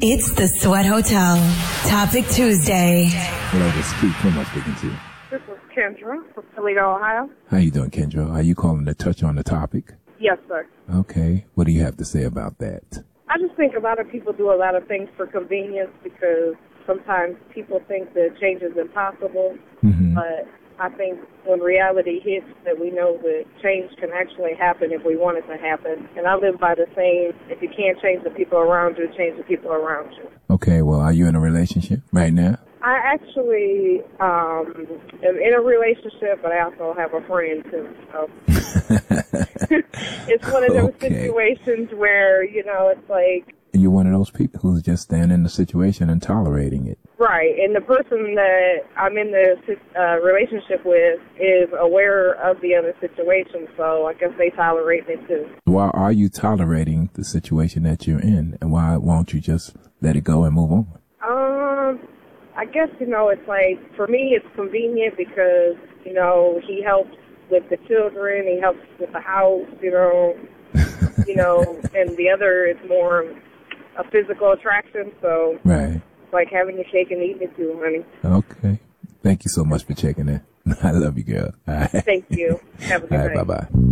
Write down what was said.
It's the Sweat Hotel. Topic Tuesday. Hello, this is Keith. Who am I speaking to? This is Kendra from Toledo, Ohio. How you doing, Kendra? Are you calling to touch on the topic? Yes, sir. Okay. What do you have to say about that? I just think a lot of people do a lot of things for convenience because sometimes people think that change is impossible. But I think when reality hits that we know that change can actually happen if we want it to happen. And I live by the saying, if you can't change the people around you, change the people around you. Okay, well, are you in a relationship right now? I actually am in a relationship, but I also have a friend too. So it's one of those situations where, you know, it's like... You're one of those people who's just standing in the situation and tolerating it. Right, and the person that I'm in the relationship with is aware of the other situation, so I guess they tolerate it too. Why are you tolerating the situation that you're in, and why won't you just let it go and move on? I guess, you know, it's like, for me, it's convenient because, you know, he helps with the children, he helps with the house, you know, and the other is more a physical attraction, so right. It's like having your cake and eating it too, honey. Okay. Thank you so much for checking in. I love you, girl. All right. Thank you. Have a good night. All right, bye-bye.